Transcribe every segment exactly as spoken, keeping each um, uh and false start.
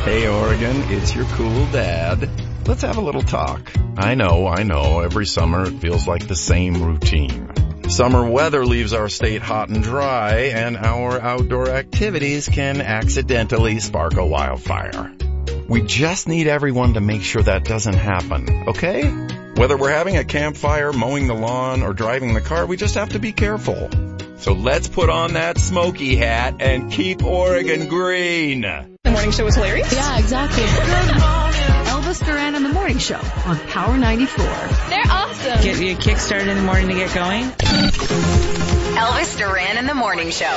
Hey, Oregon, it's your cool dad. Let's have a little talk. I know, I know, every summer it feels like the same routine. Summer weather leaves our state hot and dry, and our outdoor activities can accidentally spark a wildfire. We just need everyone to make sure that doesn't happen, okay? Whether we're having a campfire, mowing the lawn, or driving the car, we just have to be careful. So let's put on that smoky hat and keep Oregon green. The morning show was hilarious. Yeah, exactly. Good morning. Elvis Duran and the Morning Show on Power ninety-four. They're awesome. Get you a kickstart in the morning to get going. Elvis Duran and the Morning Show.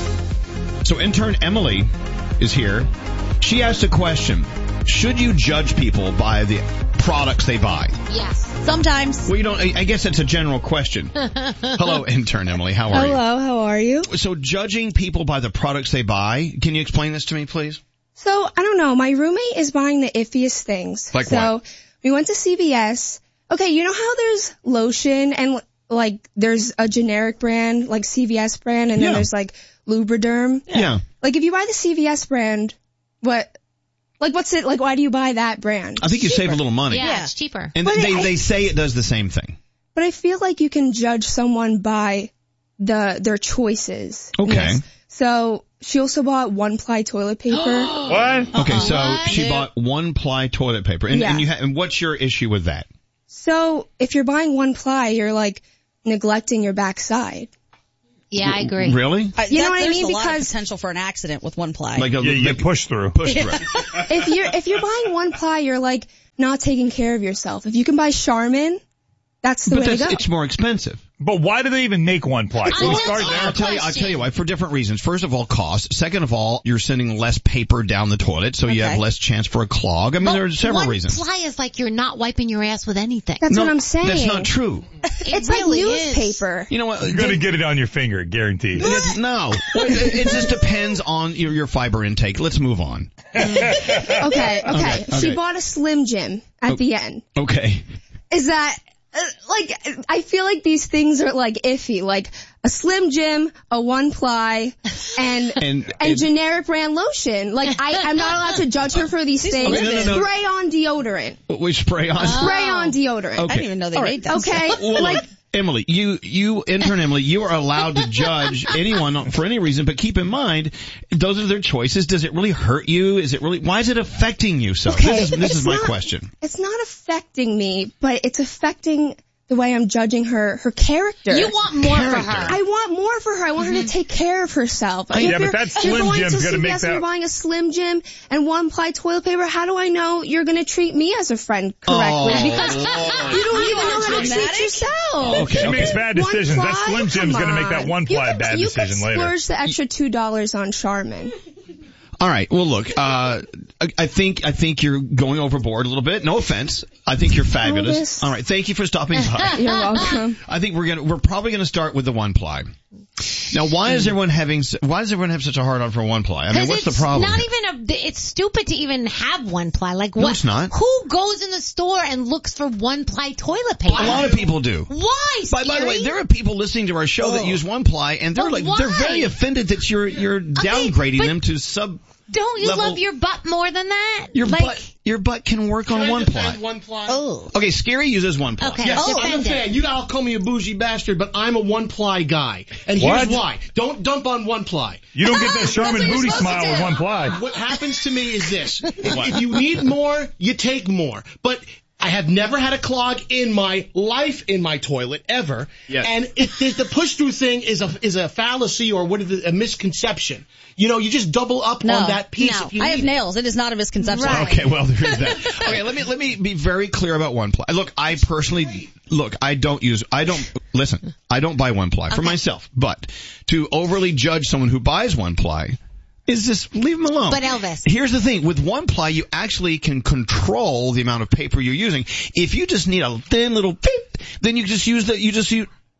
So intern Emily is here. She asked a question. Should you judge people by the products they buy? Yes. Sometimes. Well, you don't. I guess it's a general question. Hello, intern Emily. How are Hello, you? Hello, how are you? So judging people by the products they buy, can you explain this to me, please? So, I don't know. My roommate is buying the iffiest things. Like so, what? we went to C V S. Okay, you know how there's lotion and, like, there's a generic brand, like C V S brand, and then Yeah. there's, like, Lubriderm? Yeah. Like, if you buy the C V S brand, what... Like, what's it, like, why do you buy that brand? I think you save a little money. Yeah, Yeah. it's cheaper. And But they, I- they say it does the same thing. But I feel like you can judge someone by the their choices. Okay. Yes. So, she also bought one-ply toilet paper. What? Okay, so What? she bought one-ply toilet paper. And, Yeah. and, you ha- and what's your issue with that? So, if you're buying one-ply, you're, like, neglecting your backside. Yeah, I agree. Really? Uh, You know that- what I there's mean? a lot of Because- potential for an accident with one ply. Like a Yeah, you like get pushed through. push through. if you're if you're buying one ply, you're like not taking care of yourself. If you can buy Charmin, that's the But way that's, to go. it's more expensive. But why do they even make one ply? Can we I start know. there? I'll tell you, I'll tell you why. For different reasons. First of all, cost. Second of all, you're sending less paper down the toilet, so you Okay. have less chance for a clog. I mean, there are several one reasons. ply is like you're not wiping your ass with anything. That's No, what I'm saying. That's not true. It It's really like is. newspaper. You know what? You're going to get it on your finger, guaranteed. It- no. It, it just depends on your, your fiber intake. Let's move on. Okay, okay. Okay, She okay. bought a Slim Jim at Oh. the end. Okay. Is that uh, like I feel like these things are like iffy, like a Slim Jim, a one ply, and And- and, and- generic brand lotion. Like I, I'm not allowed to judge her for these things. Okay, no, no, no. Spray on deodorant. We spray on. Spray on deodorant. Okay. I didn't even know they All made right. that. Okay, Well, like. look, Emily, you, you, intern Emily, you are allowed to judge anyone for any reason, but keep in mind, those are their choices. Does it really hurt you? Is it really, why is it affecting you so? Okay, This is, this it's is my not- question. It's not affecting me, but it's affecting the way I'm judging her, her character. You want more Character. for her. I want more for her. I want her to take care of herself. If Yeah, but you're- that if you're Slim going Jim's to gonna make C V S and that- You're buying a Slim Jim and one ply toilet paper. How do I know you're going to treat me as a friend correctly? Oh, because Lord. you don't even know how to dramatic. treat yourself. Okay, She okay. makes bad decisions. One That ply? Slim Jim's Come going to make that on. one You ply could- bad you decision could later. splurge the extra two dollars on Charmin. All right. Well, look, uh, I, I think, I think you're going overboard a little bit. No offense. I think you're fabulous. Elvis. All right. Thank you for stopping by. You're welcome. I think we're gonna, we're probably gonna start with the one ply. Now, why is everyone having, s- why does everyone have such a hard on for one ply? I mean, Because what's the it's problem? not even a, it's stupid to even have one ply. Like No, what? it's not. Who goes in the store and looks for one ply toilet paper? A lot of people do. Why? By, by the way, Scary? there are people listening to our show that use one ply, and they're But like, why? they're very offended that you're, you're downgrading but- them to sub, Don't you level- love your butt more than that? your like, butt, your butt can work on one ply. One ply. Oh. Okay, Scary uses one ply. Okay. Yes, Oh, I'm a offended. fan. You all call me a bougie bastard, but I'm a one-ply guy. And here's What? why. Don't dump on one-ply. You don't get that Charmin That's what you're booty supposed smile to with do. one ply. What happens to me is this. If, if you need more, you take more. But I have never had a clog in my life in my toilet, ever. Yes. And if the, the push-through thing is a is a fallacy or what is it, a misconception. You know, you just double up No. on that piece. No. If you I have need it. nails. It is not a misconception. Right. Okay, well, there is that. Okay, let me let me be very clear about one ply. Look, I personally look, I don't use, I don't listen. I don't buy one ply for myself, but to overly judge someone who buys one ply is just leave them alone. But Elvis. Here's the thing: with one ply, you actually can control the amount of paper you're using. If you just need a thin little beep, then you just use the you just use.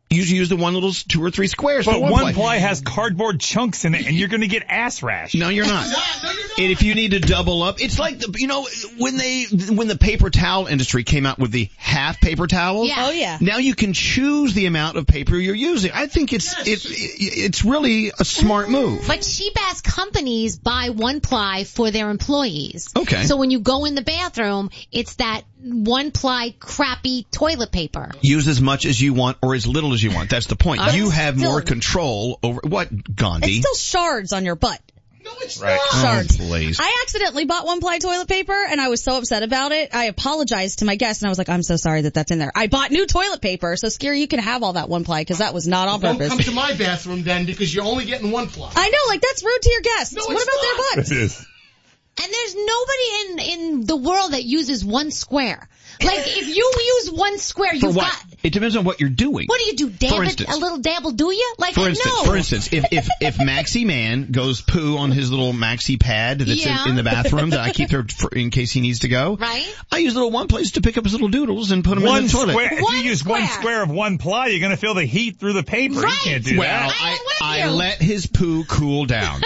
You use the one little s- two or three squares But for one, one ply. ply has cardboard chunks in it, and you're going to get ass rash. No, you're not. And if you need to double up, it's like the, you know, when they, when the paper towel industry came out with the half paper towels. Yeah. Oh, yeah. Now you can choose the amount of paper you're using. I think it's, it's, it's really a smart move. But cheap ass companies buy one ply for their employees. Okay. So when you go in the bathroom, it's that one ply crappy toilet paper. Use as much as you want or as little as you want. That's the point. Uh, you have still- more control over what, Gandhi? It's still shards on your butt. No, it's Right. not. Shards. Oh, please. I accidentally bought one ply toilet paper and I was so upset about it. I apologized to my guest and I was like, I'm so sorry that that's in there. I bought new toilet paper, so Scary, you can have all that one ply because that was not on Don't purpose. come to my bathroom then because you're only getting one ply. I know, like that's rude to your guests. No, what it's about not. their butts? It is. And there's nobody in, in the world that uses one square. Like, if you use one square, For you've what? got... It depends on what you're doing. What do you do? Dab For it, instance. a little dabble, do you? Like, For instance, no. for instance, if if if Maxie Man goes poo on his little maxi pad that's Yeah. in, in the bathroom that I keep there for, in case he needs to go, Right. I use little one place to pick up his little doodles and put them One in the toilet. square. If One you use one square. square of one ply, you're going to feel the heat through the paper. You Right. can't do Well, that. I I am with I you. let his poo cool down.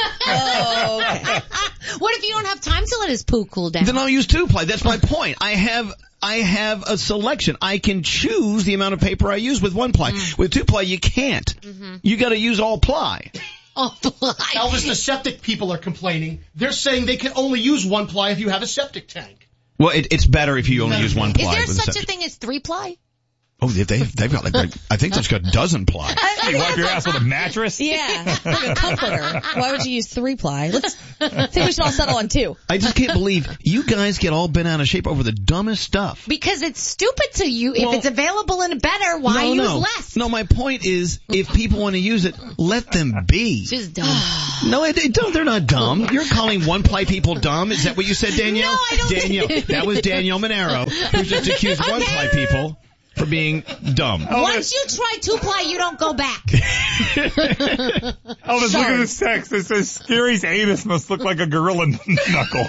Oh, okay. What if you don't have time to let his poo cool down? Then I'll use two ply. That's my point. I have. I have a selection. I can choose the amount of paper I use with one ply. Mm. With two ply, you can't. Mm-hmm. You got to use all ply. Oh, Elvis, the septic people are complaining. They're saying they can only use one ply if you have a septic tank. Well, it, it's better if you only use one Is ply. there with such a septic. thing as three ply? Oh, they, they've, they've got like, like I think that's got a dozen ply. You wipe your ass with a mattress? Yeah, like a comforter. Why would you use three ply? Let's I think we should all settle on two. I just can't believe you guys get all bent out of shape over the dumbest stuff. Because it's stupid to you. If Well, it's available and better, why no, use no. less? No, my point is, if people want to use it, let them be. Just dumb. No, it, it don't, they're not dumb. You're calling one-ply people dumb? Is that what you said, Danielle? No, I don't Danielle, think- that was Danielle Monero, who just accused Okay. one-ply people for being dumb. Once you try two ply, you don't go back. Elvis, look at this text. It says, Scary's anus must look like a gorilla knuckle.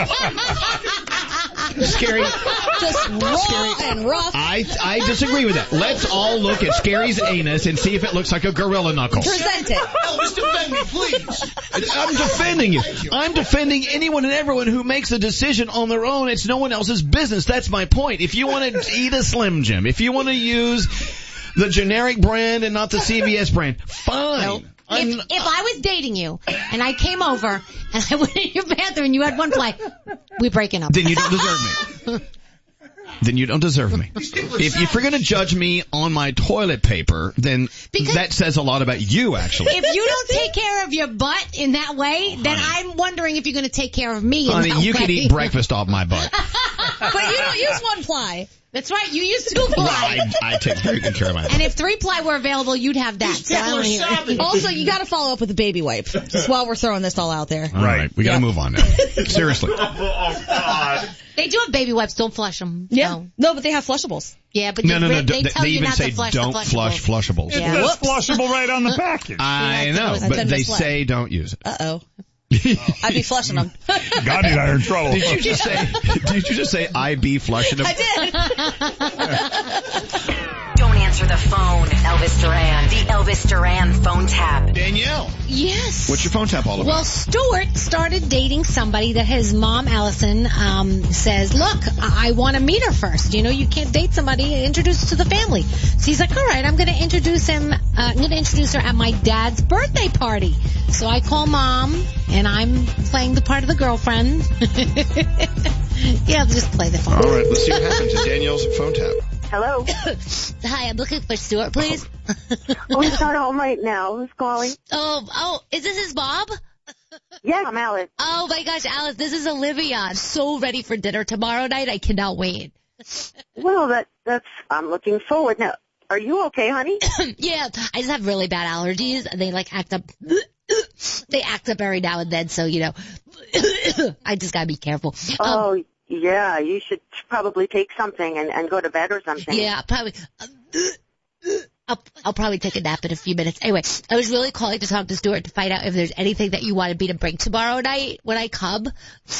Scary. Just raw and rough. I I disagree with that. Let's all look at Scary's anus and see if it looks like a gorilla knuckle. Present it. Elvis, defend me, please. I'm defending you. I'm defending anyone and everyone who makes a decision on their own. It's no one else's business. That's my point. If you want to eat a Slim Jim, if you want to use the generic brand and not the C V S brand, fine. I'm- If, if I was dating you and I came over and I went in your bathroom and you had one ply, we're breaking up. then you don't deserve me. Then you don't deserve me. If, if you're going to judge me on my toilet paper, then Because- that says a lot about you, actually. If you don't take care of your butt in that way, then I'm wondering if you're going to take care of me in Honey, that you way. could eat breakfast off my butt. But you don't use one ply. That's right. You use two ply. I, I take very good care of my butt. And if three ply were available, you'd have that. So I people don't are hear it. savage. Also, you got to follow up with a baby wipe. Just while we're throwing this all out there. All right, we got to Yeah. move on now. Seriously. Oh, God. They do have baby wipes. Don't flush them. Yeah. No. No, but they have flushables. Yeah, but No, they, no, no. they They, tell they you even not say to flush don't the flush flushables. flushables. Yeah. That's flushable right on the package. I know, I but done they misled. say don't use it. Uh oh. I'd be flushing them. Gandhi and I are in trouble. Did you just say? Did you just say I be flushing them? I did. Don't answer the phone. Elvis Duran. The Elvis Duran phone tap. Danielle, Yes. what's your phone tap all about? Well, Stuart started dating somebody that his mom, Allison, um, says, look, I, I want to meet her first. You know, you can't date somebody, introduce her to the family. So he's like, all right, I'm going to introduce him, uh, I'm going to introduce her at my dad's birthday party. So I call mom, and I'm playing the part of the girlfriend. Yeah, just play the phone. all right, let's see what happens in Danielle's phone tap. Hello. Hi, I'm looking for Stuart, please. Oh, he's not home right now. Who's calling? Oh, oh, is this his Bob? Yeah, I'm Alice. Oh my gosh, Alice, this is Olivia. I'm so ready for dinner tomorrow night. I cannot wait. Well, that that's. I'm looking forward. Now, are you okay, honey? Yeah, I just have really bad allergies. They like act up. They act up every now and then, so you know, I just gotta be careful. Um, Oh, yeah. You should probably take something and, and go to bed or something. yeah, probably. I'll, I'll probably take a nap in a few minutes. Anyway, I was really calling to talk to Stuart to find out if there's anything that you wanted me to bring tomorrow night when I come.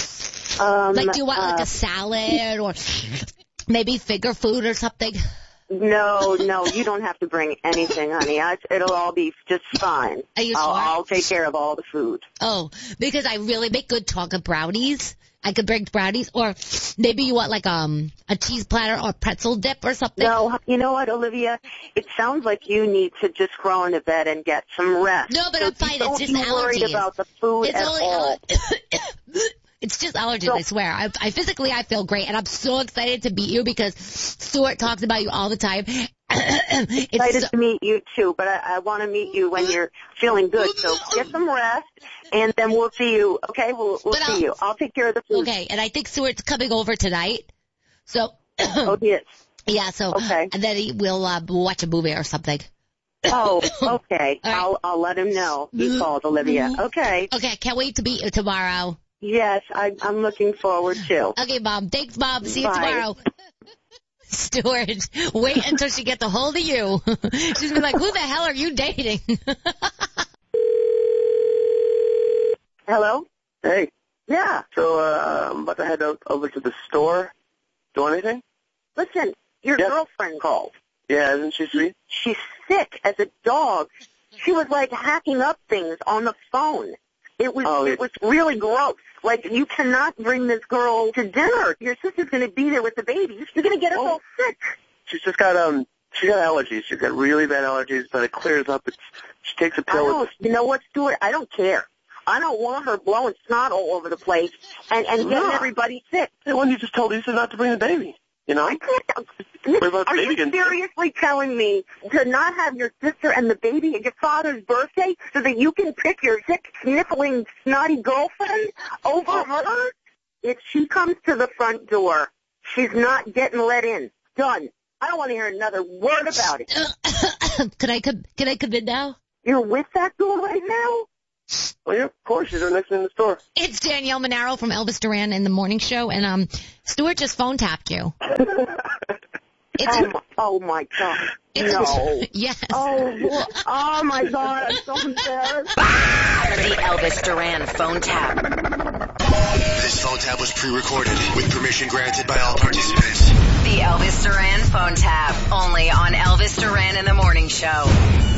Um, Like, do you want like uh, a salad or maybe finger food or something? No, no, you don't have to bring anything, honey. I, it'll all be just fine. Are you I'll, sure? I'll take care of all the food. Oh, because I really make good chocolate brownies. I could bring brownies, or maybe you want like um a cheese platter or pretzel dip or something. No, you know what, Olivia? It sounds like you need to just crawl into bed and get some rest. No, but so I'm fine. Don't It's just be worried allergies. about the food It's at only all. It's just allergies, So- I swear. I, I physically, I feel great, and I'm so excited to meet you because Stuart talks about you all the time. It's Excited so- to meet you too, but I, I want to meet you when you're feeling good. So get some rest, and then we'll see you. Okay, we'll we'll But see I'll- you. I'll take care of the food. okay, and I think Stuart's coming over tonight. So, Oh, yes. yeah, so, Okay. and then he will uh, watch a movie or something. Oh, okay. All right. I'll I'll let him know. He called, Olivia. Okay. Okay, I can't wait to meet you tomorrow. Yes, I, I'm looking forward to. Okay, Mom. Thanks, Mom. See you Bye. tomorrow. Stuart, wait until she gets a hold of you. She's gonna be like, who the hell are you dating? Hello? Hey, Yeah. so uh, I'm about to head out over to the store. Do anything? Listen, your Yeah. girlfriend called. Yeah, isn't she sweet? She's sick as a dog. She was like hacking up things on the phone. It was Oh, it was really gross. Like, you cannot bring this girl to dinner. Your sister's going to be there with the baby. You're going to get us Oh. all sick. She's just got um, she got allergies. She's got really bad allergies, but it clears up. It's she takes a I pill. don't, you know what, Stuart? I don't care. I don't want her blowing snot all over the place and, and getting Yeah. everybody sick. Hey, when you just told Lisa not to bring the baby, you know? I can't. What about the Are baby you getting sick? seriously telling me to not have your sister and the baby at your father's birthday so that you can pick your sick, sniffling, snotty girlfriend over Oh. her? If she comes to the front door, she's not getting let in. Done. I don't want to hear another word about it. Can I come? Can I come in now? You're with that girl right now? Well, yeah, of course. She's right next to me in the store. It's Danielle Monaro from Elvis Duran in the morning show, and um, Stuart just phone tapped you. It's Oh, my, oh my God. It's- No. yes. Oh, oh my God. I'm so embarrassed. The Elvis Duran phone tap. This phone tap was pre-recorded with permission granted by all participants. The Elvis Duran phone tap. Only on Elvis Duran in the morning show.